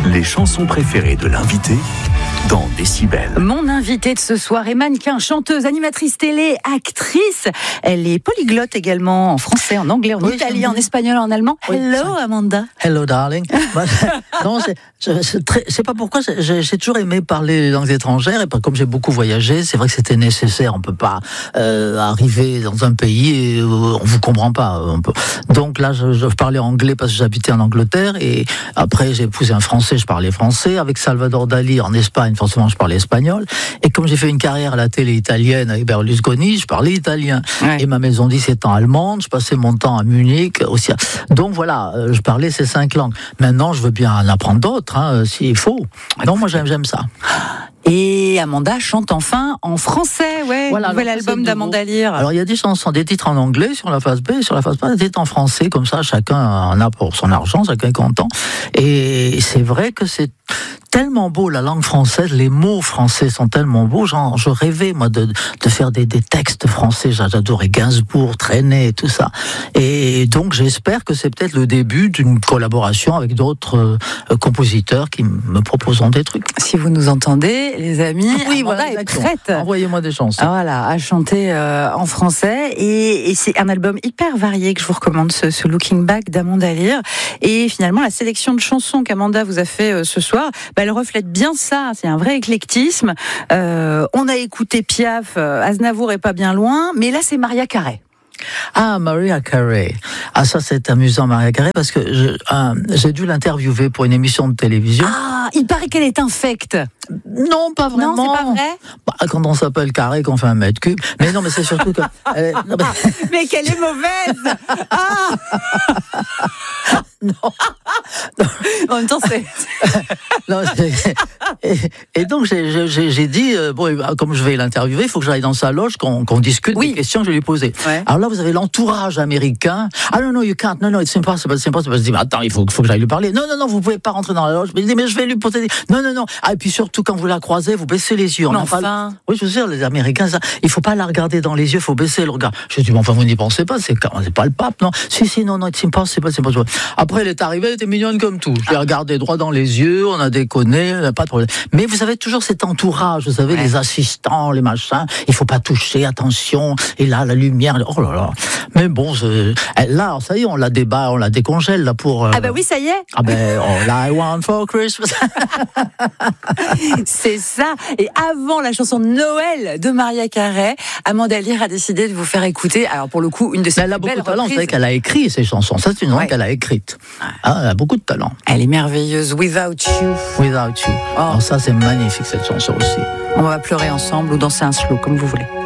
Les chansons préférées de l'invité dans Décibel. Mon invitée de ce soir est mannequin, chanteuse, animatrice télé, actrice. Elle est polyglotte également, en français, en anglais, en italien, en espagnol, en allemand. Hello Amanda. Hello darling. Non, c'est pas pourquoi j'ai toujours aimé parler les langues étrangères, et comme j'ai beaucoup voyagé, c'est vrai que c'était nécessaire. On peut pas arriver dans un pays et on vous comprend pas. Donc là, je parlais anglais parce que j'habitais en Angleterre, et après j'ai épousé un Français, je parlais français. Avec Salvador Dali en Espagne, forcément je parlais espagnol. Et comme j'ai fait une carrière à la télé italienne avec Berlusconi, je parlais italien. Ouais. Et ma maison 10 étant allemande, je passais mon temps à Munich aussi. Donc voilà, je parlais ces 5 langues. Maintenant, je veux bien en apprendre d'autres, s'il faut. Non, moi j'aime ça. Et Amanda chante enfin en français, voilà, nouvel album d'Amanda Lear. Alors il y a des chansons, des titres en anglais sur la face B, et sur la face A, des titres en français, comme ça chacun en a pour son argent, chacun est content. Et c'est vrai que c'est tellement beau, la langue française, les mots français sont tellement beaux. Je rêvais, moi, de faire des textes français. J'adorais Gainsbourg, Trenet, tout ça. Et donc, j'espère que c'est peut-être le début d'une collaboration avec d'autres compositeurs qui me proposeront des trucs. Si vous nous entendez, les amis, oui, Amanda voilà, est prête. Envoyez-moi des chansons. Voilà, à chanter en français. Et c'est un album hyper varié que je vous recommande, ce Looking Back d'Amanda Lear. Et finalement, la sélection de chansons qu'Amanda vous a fait ce soir, elle reflète bien ça, c'est un vrai éclectisme. On a écouté Piaf, Aznavour est pas bien loin, mais là c'est Mariah Carey. Ah, Mariah Carey. Ah, ça c'est amusant, Mariah Carey, parce que j'ai dû l'interviewer pour une émission de télévision. Ah, il paraît qu'elle est infecte. Non, pas vraiment. Non, c'est pas vrai. Quand on s'appelle Carré, qu'on fait 1 mètre cube. Mais non, mais c'est surtout que... mais qu'elle est mauvaise. Ah non. En même temps, c'est... non, et donc, j'ai dit, comme je vais l'interviewer, il faut que j'aille dans sa loge, qu'on discute des questions que je vais lui poser. Ouais. Alors là, vous avez l'entourage américain. Ah non, you can't. Non, it's impossible. Je dis, mais attends, il faut que j'aille lui parler. Non, vous pouvez pas rentrer dans la loge. Mais je vais lui poser des... Non. Ah, et puis surtout, quand vous la croisez, vous baissez les yeux. Oui, je veux dire, les Américains, ça, il faut pas la regarder dans les yeux, il faut baisser le regard. Je dis, mais enfin, vous n'y pensez pas, c'est pas le pape, non? Si, non, it's impossible. Après, elle est arrivée, elle était mignonne comme tout. Je l'ai regardée droit dans les yeux, on a déconné, on n'a pas de problème. Mais vous avez toujours cet entourage, vous savez, les assistants, les machins, il faut pas toucher, attention, et là, la lumière, oh là là. Mais bon, là, ça y est, on la décongèle, là, pour... Ah bah oui, ça y est. Ah ben, all I want for Christmas. C'est ça. Et avant la chanson de Noël de Mariah Carey, Amanda Lear a décidé de vous faire écouter, alors pour le coup, une de ses belles reprises. Elle a beaucoup de talent, vous savez qu'elle a écrit ces chansons. Ça, c'est une chanson qu'elle a écrite. Ah, elle a beaucoup de talent. Elle est merveilleuse. Without You. Without You. Alors ça, c'est magnifique, cette chanson aussi. On va pleurer ensemble ou danser un slow, comme vous voulez.